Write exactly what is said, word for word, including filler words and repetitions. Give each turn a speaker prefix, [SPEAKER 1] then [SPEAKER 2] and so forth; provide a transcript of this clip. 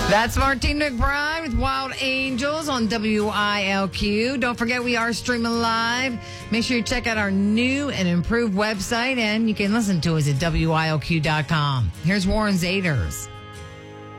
[SPEAKER 1] That's Martine McBride with Wild Angels on W I L Q. Don't forget, we are streaming live. Make sure you check out our new and improved website, and you can listen to us at W I L Q dot com. Here's Warren Zaders.